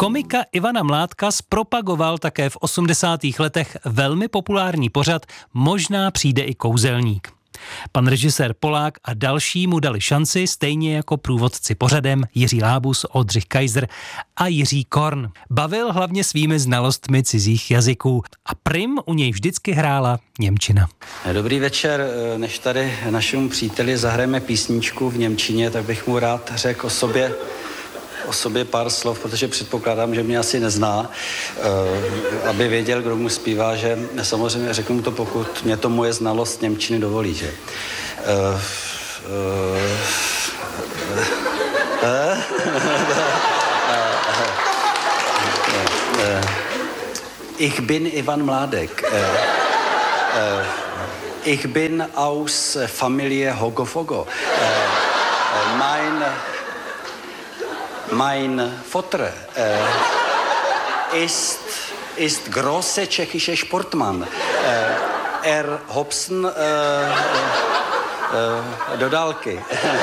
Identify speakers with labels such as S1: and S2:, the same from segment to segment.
S1: Komika Ivana Mládka zpropagoval také v 80. letech velmi populární pořad Možná přijde i kouzelník. Pan režisér Polák a další mu dali šanci, stejně jako průvodci pořadem Jiří Lábus, Oldřich Kaiser a Jiří Korn. Bavil hlavně svými znalostmi cizích jazyků a prim u něj vždycky hrála němčina.
S2: Dobrý večer, než tady našemu příteli zahrajeme písničku v němčině, tak bych mu rád řekl o sobě pár slov, protože předpokládám, že mě asi nezná, aby věděl, kdo mu zpívá, že samozřejmě řeknu mu to, pokud mě to moje znalost němčiny dovolí, že. Ich bin Ivan Mládek. Ich bin aus Familie Hogofogo. Mein Vater ist große tschechische Sportmann. Hobson do dálky.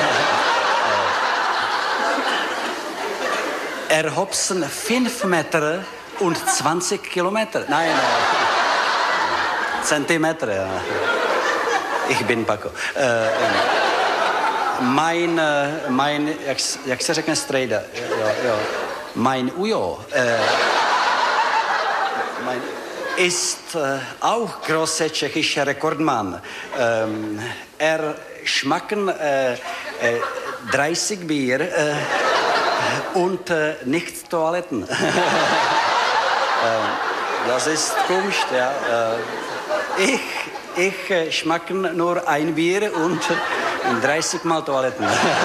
S2: Hobson 5 Meter und 20 Kilometer. Nein, Zentimeter. Ja. Ich bin Paco. Jak se řekne strejda? Jo. Mein Ujo ist auch große tschechische Rekordmann. Schmacken 30 Bier und nicht Toiletten. Das ist Kunst, ja. Ich schmacken nur ein Bier und 30 Mal Toiletten.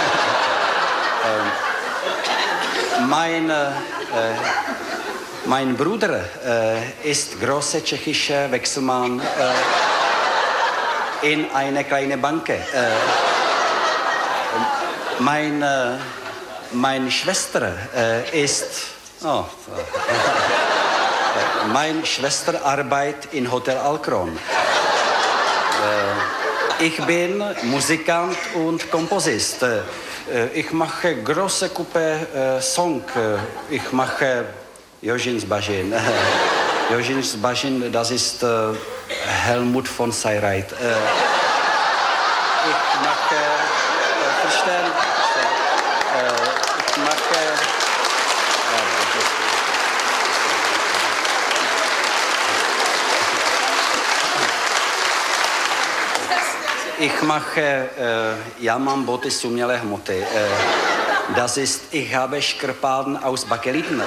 S2: Mein Bruder ist große tschechische Wechselmann in eine kleine Banke. Meine Schwester meine Schwester arbeitet in Hotel Alcron. Ich bin Musikant und Komponist. Ich mache große Gruppe Song. Ich mache Jožin Zbažin. Jožin Zbažin, das ist Helmut von Seyreit. Ich mache, verstehen? Ich mache... Ich mache, já mám boty z umělé hmoty. Das ist, ich habe Škrpaden aus Bakeliten.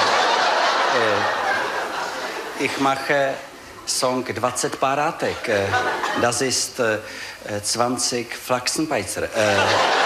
S2: Ich mache Song 20 Párátek. Das ist 20 Flachsenbeizer.